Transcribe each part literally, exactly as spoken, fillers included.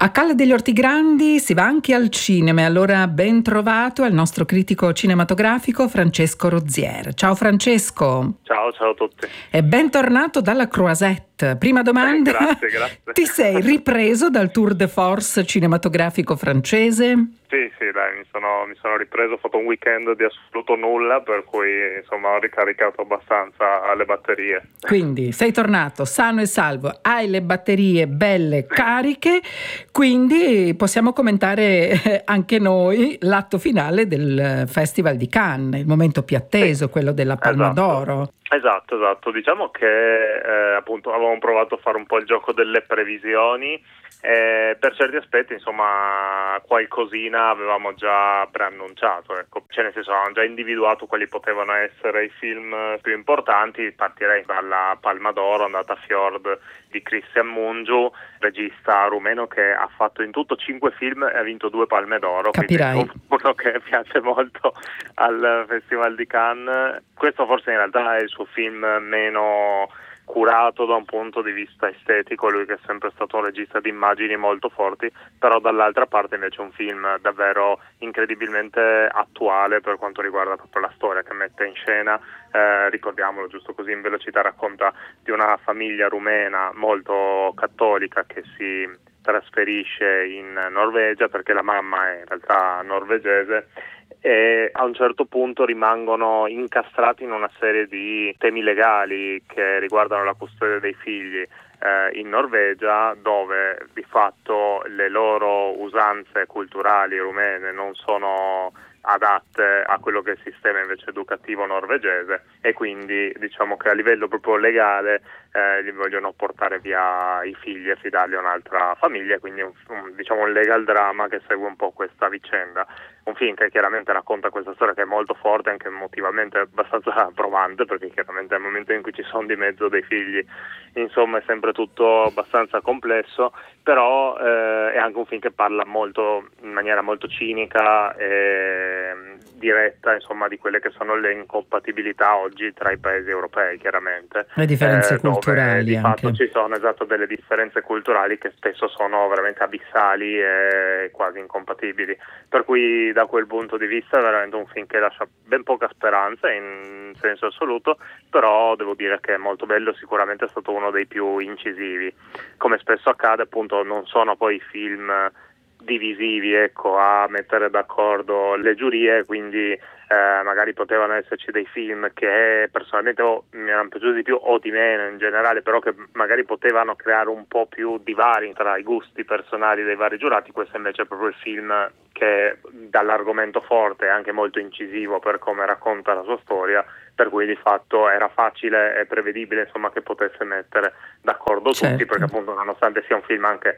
A Calle degli Ortigrandi si va anche al cinema e allora ben trovato al nostro critico cinematografico Francesco Rozier. Ciao Francesco. Ciao, ciao a tutti. E bentornato dalla Croisette. Prima domanda, eh, grazie, grazie. Ti sei ripreso dal tour de force cinematografico francese? Sì, sì, dai, mi sono, mi sono ripreso, ho fatto un weekend di assoluto nulla, per cui insomma ho ricaricato abbastanza le batterie. Quindi sei tornato sano e salvo, hai le batterie belle cariche, quindi possiamo commentare anche noi l'atto finale del Festival di Cannes, il momento più atteso, sì, quello della Palma esatto. d'Oro. Esatto, esatto. Diciamo che eh, appunto avevamo provato a fare un po' il gioco delle previsioni. Eh, per certi aspetti, insomma, qualcosina avevamo già preannunciato, ecco. Cioè, nel senso, avevamo già individuato quali potevano essere i film più importanti. Partirei dalla Palma d'Oro, andata a Fjord di Cristian Mungiu, regista rumeno che ha fatto in tutto cinque film e ha vinto due Palme d'Oro. Capirai. Quindi uno che piace molto al Festival di Cannes. Questo forse in realtà è il suo film meno curato da un punto di vista estetico, lui che è sempre stato un regista di immagini molto forti, però dall'altra parte invece è un film davvero incredibilmente attuale per quanto riguarda proprio la storia che mette in scena. Eh, ricordiamolo giusto così in velocità, racconta di una famiglia rumena molto cattolica che si trasferisce in Norvegia perché la mamma è in realtà norvegese e a un certo punto rimangono incastrati in una serie di temi legali che riguardano la custodia dei figli eh, in Norvegia, dove di fatto le loro usanze culturali rumene non sono adatte a quello che è il sistema invece educativo norvegese e quindi diciamo che a livello proprio legale eh, gli vogliono portare via i figli e fidarli a un'altra famiglia, quindi un, un, diciamo un legal drama che segue un po' questa vicenda. Un film che chiaramente racconta questa storia che è molto forte, anche emotivamente abbastanza provante, perché chiaramente al momento in cui ci sono di mezzo dei figli, insomma è sempre tutto abbastanza complesso, però eh, è anche un film che parla molto in maniera molto cinica e diretta, insomma, di quelle che sono le incompatibilità oggi tra i paesi europei, chiaramente. Le differenze eh, culturali dove, di anche. fatto ci sono esatto delle differenze culturali che spesso sono veramente abissali e quasi incompatibili, per cui da quel punto di vista è veramente un film che lascia ben poca speranza in senso assoluto, però devo dire che è molto bello, sicuramente è stato uno dei più incisivi. Come spesso accade, appunto, non sono poi film divisivi, ecco, a mettere d'accordo le giurie, quindi eh, magari potevano esserci dei film che personalmente oh, mi erano piaciuti di più o di meno in generale, però che magari potevano creare un po' più divari tra i gusti personali dei vari giurati. Questo invece è proprio il film che dall'argomento forte e anche molto incisivo per come racconta la sua storia, per cui di fatto era facile e prevedibile, insomma, che potesse mettere d'accordo Certo. tutti, perché appunto nonostante sia un film anche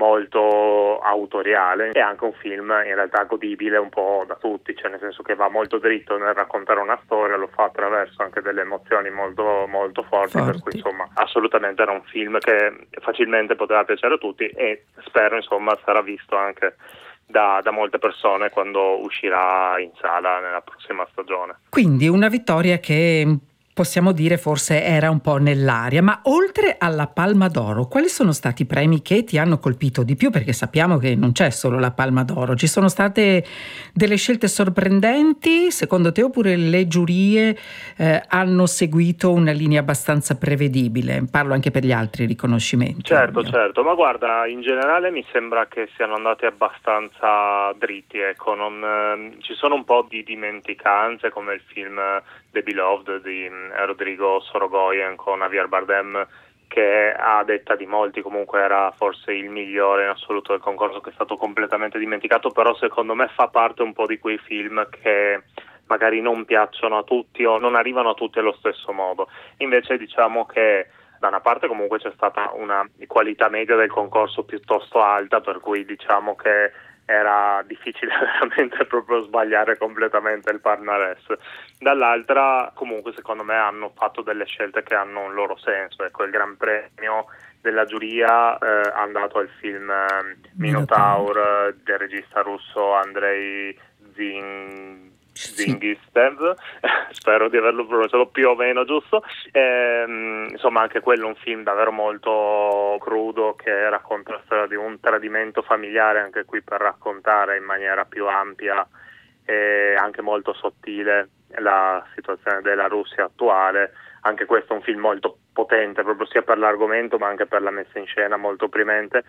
molto autoriale è anche un film in realtà godibile un po' da tutti, cioè nel senso che va molto dritto nel raccontare una storia, lo fa attraverso anche delle emozioni molto molto forti, Forti. per cui insomma assolutamente era un film che facilmente poteva piacere a tutti e spero insomma sarà visto anche Da, da molte persone quando uscirà in sala nella prossima stagione. Quindi una vittoria che possiamo dire forse era un po' nell'aria, ma oltre alla Palma d'Oro, quali sono stati i premi che ti hanno colpito di più? Perché sappiamo che non c'è solo la Palma d'Oro, ci sono state delle scelte sorprendenti secondo te, oppure le giurie eh, hanno seguito una linea abbastanza prevedibile? Parlo anche per gli altri riconoscimenti. Certo, ovvio. certo, ma guarda, in generale mi sembra che siano andati abbastanza dritti, ecco, non, eh, ci sono un po' di dimenticanze come il film The Beloved di eh, Rodrigo Sorogoyen con Javier Bardem, che a detta di molti comunque era forse il migliore in assoluto del concorso, che è stato completamente dimenticato, però secondo me fa parte un po' di quei film che magari non piacciono a tutti o non arrivano a tutti allo stesso modo. Invece diciamo che da una parte comunque c'è stata una qualità media del concorso piuttosto alta, per cui diciamo che era difficile veramente proprio sbagliare completamente il palmarès. Dall'altra comunque secondo me hanno fatto delle scelte che hanno un loro senso, ecco, il Gran Premio della giuria eh, è andato al film eh, Minotaur eh, del regista russo Andrei Zin Zingistev, spero di averlo pronunciato più o meno giusto. E, insomma, anche quello è un film davvero molto crudo che racconta la storia di un tradimento familiare, anche qui per raccontare in maniera più ampia e anche molto sottile la situazione della Russia attuale. Anche questo è un film molto potente, proprio sia per l'argomento ma anche per la messa in scena molto opprimente.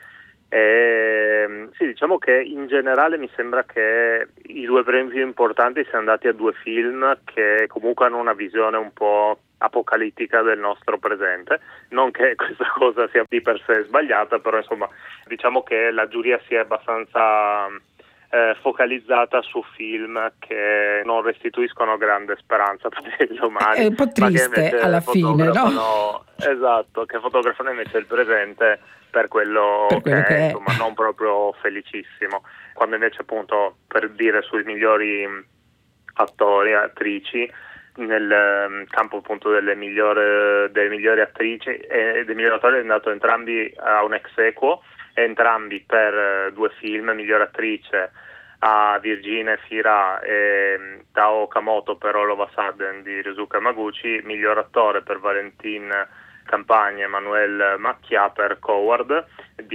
E, sì, diciamo che in generale mi sembra che i due premi più importanti siano andati a due film che comunque hanno una visione un po' apocalittica del nostro presente. Non che questa cosa sia di per sé sbagliata, però insomma diciamo che la giuria sia abbastanza eh, focalizzata su film che non restituiscono grande speranza per il domani. È un po' triste alla fine, no? Esatto, che fotografano invece il presente per quello, per quello che, che è, è, insomma, non proprio felicissimo. Quando invece, appunto, per dire sui migliori attori e attrici, nel campo appunto delle migliori, delle migliori attrici e dei migliori attori è andato entrambi a un ex aequo, entrambi per due film. Miglior attrice a Virginia Fira e Tao Okamoto per All of a Sudden di Ryusuke Hamaguchi, miglior attore per Valentin Campagne e Manuel Macchia per Coward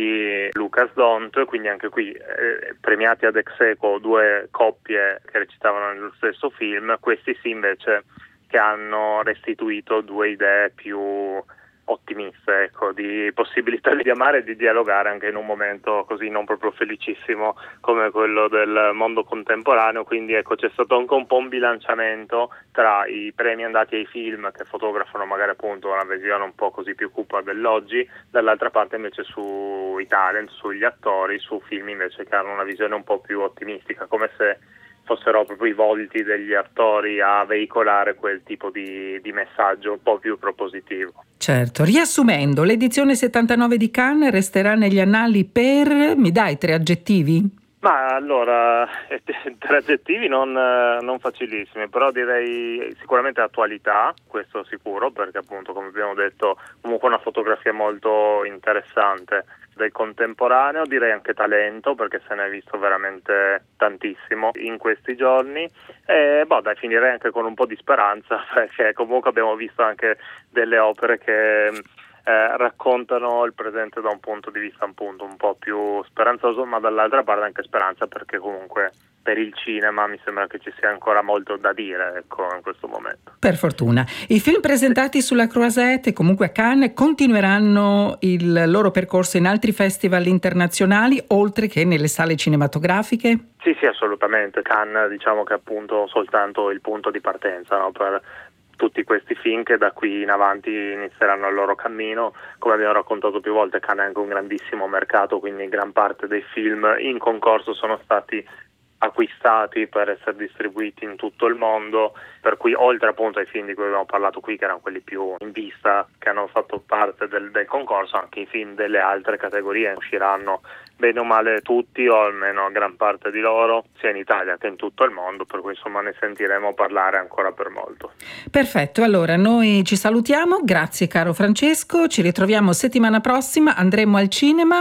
di Lucas Dont. Quindi anche qui eh, premiati ad ex aequo due coppie che recitavano nello stesso film. Questi sì invece che hanno restituito due idee più ottimiste, ecco, di possibilità di amare e di dialogare anche in un momento così non proprio felicissimo come quello del mondo contemporaneo. Quindi ecco, c'è stato anche un po' un bilanciamento tra i premi andati ai film che fotografano magari appunto una visione un po' così più cupa dell'oggi, dall'altra parte invece sui talent, sugli attori, su film invece che hanno una visione un po' più ottimistica, come se fossero proprio i volti degli attori a veicolare quel tipo di, di messaggio un po' più propositivo. Certo, riassumendo, l'edizione settantanove di Cannes resterà negli annali per, mi dai tre aggettivi? Ma allora, tre aggettivi non, non facilissimi, però direi sicuramente attualità, questo sicuro, perché appunto come abbiamo detto comunque una fotografia molto interessante del contemporaneo. Direi anche talento, perché se ne è visto veramente tantissimo in questi giorni. E boh, dai, finirei anche con un po' di speranza, perché comunque abbiamo visto anche delle opere che eh, raccontano il presente da un punto di vista appunto un po' più speranzoso, ma dall'altra parte anche speranza, perché comunque per il cinema mi sembra che ci sia ancora molto da dire, ecco, in questo momento. Per fortuna. I film presentati sulla Croisette e comunque a Cannes continueranno il loro percorso in altri festival internazionali, oltre che nelle sale cinematografiche? Sì, sì, assolutamente. Cannes, diciamo che è appunto soltanto il punto di partenza, no, per tutti questi film che da qui in avanti inizieranno il loro cammino. Come abbiamo raccontato più volte, Cannes è anche un grandissimo mercato, quindi gran parte dei film in concorso sono stati acquistati per essere distribuiti in tutto il mondo, per cui oltre appunto ai film di cui abbiamo parlato qui, che erano quelli più in vista, che hanno fatto parte del, del concorso, anche i film delle altre categorie usciranno bene o male tutti, o almeno gran parte di loro, sia in Italia che in tutto il mondo, per cui insomma ne sentiremo parlare ancora per molto. Perfetto, allora noi ci salutiamo, grazie caro Francesco, ci ritroviamo settimana prossima, andremo al cinema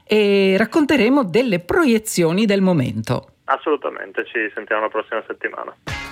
e racconteremo delle proiezioni del momento. Assolutamente, ci sentiamo la prossima settimana.